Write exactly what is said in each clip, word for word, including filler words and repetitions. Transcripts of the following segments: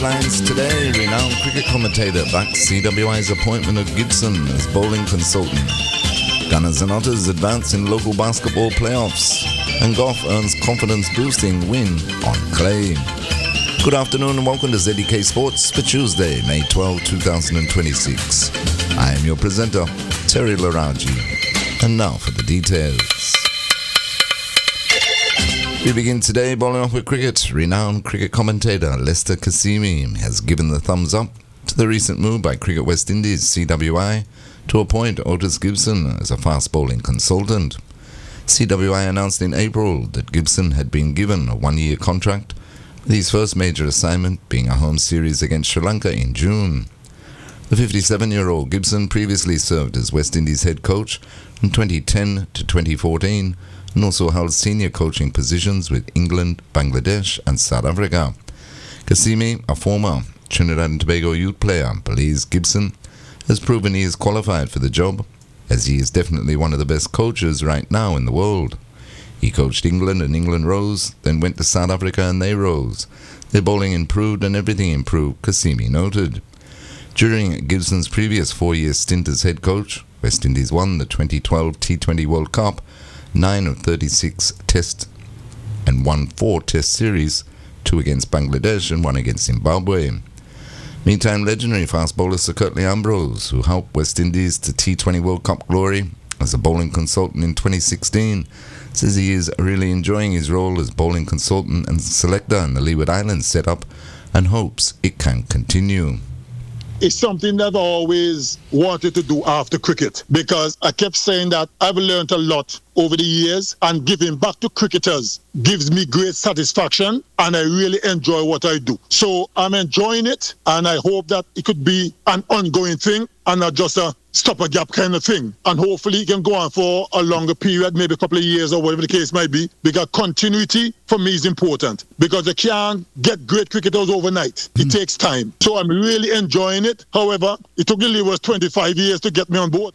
Lines today, renowned cricket commentator backs C W I's appointment of Gibson as bowling consultant. Gunners and Otters advance in local basketball playoffs. And golf earns confidence-boosting win on clay. Good afternoon and welcome to Z D K Sports for Tuesday, May twelfth, twenty twenty-six. I am your presenter, Terry Laraji. And now for the details. We begin today bowling off with cricket. Renowned cricket commentator Lester Kasimi has given the thumbs up to the recent move by Cricket West Indies C W I to appoint Otis Gibson as a fast bowling consultant. C W I announced in April that Gibson had been given a one-year contract, with his first major assignment being a home series against Sri Lanka in June. The fifty-seven-year-old Gibson previously served as West Indies head coach from twenty ten to twenty fourteen and also held senior coaching positions with England, Bangladesh and South Africa. Kasimi, a former Trinidad and Tobago youth player, believes Gibson has proven he is qualified for the job, as he is definitely one of the best coaches right now in the world. He coached England and England rose, then went to South Africa and they rose. Their bowling improved and everything improved, Kasimi noted. During Gibson's previous four-year stint as head coach, West Indies won the twenty twelve T twenty World Cup, nine of thirty-six Test and won four Test series, two against Bangladesh and one against Zimbabwe. Meantime, legendary fast bowler Sir Curtly Ambrose, who helped West Indies to T twenty World Cup glory as a bowling consultant in twenty sixteen, says he is really enjoying his role as bowling consultant and selector in the Leeward Islands setup and hopes it can continue. It's something that I always wanted to do after cricket, because I kept saying that I've learned a lot over the years, and giving back to cricketers gives me great satisfaction, and I really enjoy what I do. So I'm enjoying it, and I hope that it could be an ongoing thing and not just a stop-a-gap kind of thing. And hopefully it can go on for a longer period, maybe a couple of years or whatever the case might be, because continuity for me is important, because you can't get great cricketers overnight. It mm. takes time. So I'm really enjoying it. However, it took the was twenty-five years to get me on board.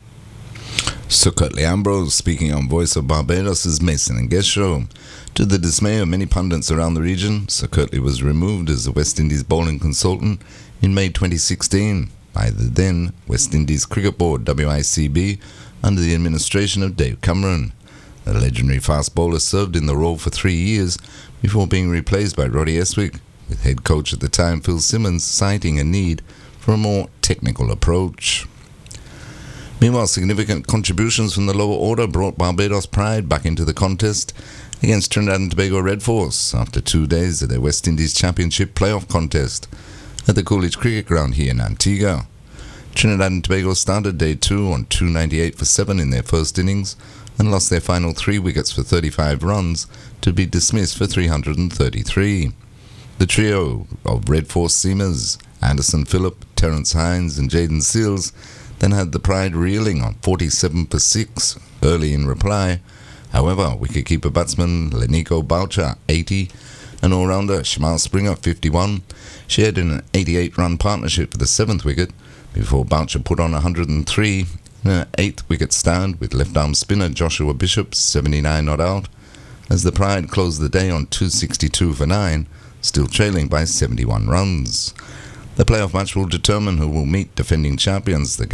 Sir Curtly Ambrose speaking on Voice of Barbados' Mason and Guest show. To the dismay of many pundits around the region, Sir Curtly was removed as the West Indies bowling consultant in May twenty sixteen by the then West Indies Cricket Board, W I C B, under the administration of Dave Cameron. The legendary fast bowler served in the role for three years before being replaced by Roddy Eswick, with head coach at the time Phil Simmons citing a need for a more technical approach. Meanwhile, significant contributions from the lower order brought Barbados Pride back into the contest against Trinidad and Tobago Red Force after two days of their West Indies Championship playoff contest at the Coolidge Cricket Ground here in Antigua. Trinidad and Tobago started day two on two ninety-eight for seven in their first innings and lost their final three wickets for thirty-five runs to be dismissed for three hundred thirty-three. The trio of Red Force seamers, Anderson Phillip, Terence Hines and Jaden Seals, then had the Pride reeling on forty-seven for six early in reply. However, wicketkeeper batsman Lenico Boucher, eighty, and all-rounder Shamal Springer, fifty-one, shared in an eighty-eight run partnership for the seventh wicket before Boucher put on one hundred three in an eighth wicket stand with left-arm spinner Joshua Bishop, seventy-nine not out, as the Pride closed the day on two sixty-two for nine, still trailing by seventy-one runs. The playoff match will determine who will meet defending champions, the